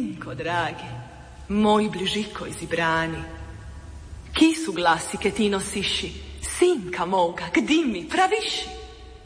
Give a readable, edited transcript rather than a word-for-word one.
Sinko dragi, moj bližiko izibrani, ki su glasi ke ti nosiši, sinka moga, gdi mi praviši?